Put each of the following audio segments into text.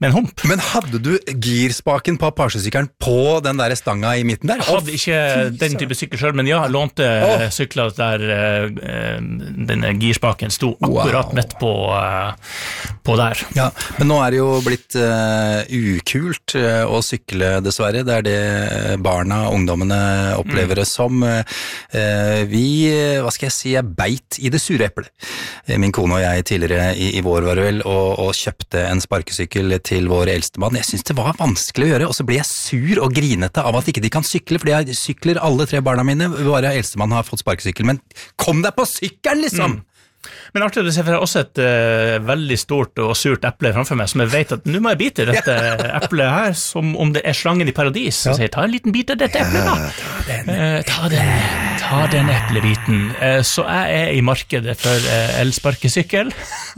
med en hump. Men hadde du girspaken på Apache-sykkelen på den der stanga i midten der? Jeg hadde ikke den type sykkel selv, men ja, jeg lånte sykler der denne girspaken sto akkurat midt på der. Ja, men nå det jo blitt ukult å sykle dessverre, det det barna, ungdommene opplever det som. Vi, hva skal jeg si, jeg beit i det sure eplet. Min kone og jeg tidligere i vår var det vel, og kjøpte en sparkesykkel til vår eldste mann. Jeg synes det var vanskelig å gjøre, og så ble jeg sur og grinete av at ikke de kan sykle, fordi jeg sykler alle 3 barna mine, bare eldstemann har fått sparkesykkel, men kom deg på sykkelen liksom! Men artig, det ser for også et veldig stort og surt eple framfor meg, som jeg vet at nå må jeg bite dette eplet her, som om det slangen i paradis. Så jeg sier, ta en liten bit av dette eplet da. Ta den eplebiten. Så jeg i markedet for elsparkesykkel.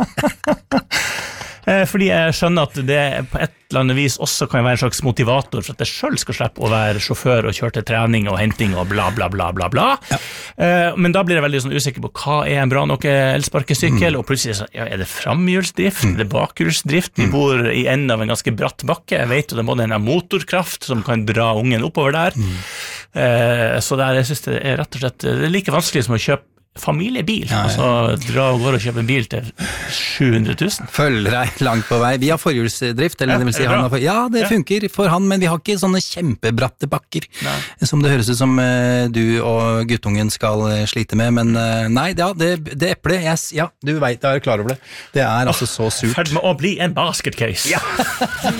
Fordi jeg skjønner at det på et eller annet vis også kan være en slags motivator for at jeg selv skal slippe å være sjåfør og kjøre til trening og henting og bla bla bla bla bla. Ja. Men da blir jeg veldig sånn usikker på hva en bra nok elsparkesykkel, og plutselig så, ja, det framhjulsdrift, det bakhjulsdrift, vi bor i enden av en ganske bratt bakke, jeg vet jo det må det en motorkraft som kan dra ungen oppover der, så jeg synes det rett og slett det like vanskelig som å kjøpe familiebil, altså dra og gå og kjøpe en bil til 700 000. Følger deg langt på vei. Vi har forhjulsdrift, eller det vil si han har ja, det funker for han, men vi har ikke sånne kjempebratte bakker, som det høres ut som du og guttungen skal slite med, men nei, ja, det eplet, ja, du vet, jeg klar over det. Det altså så surt. Ferdig med å bli en basket case. Ja.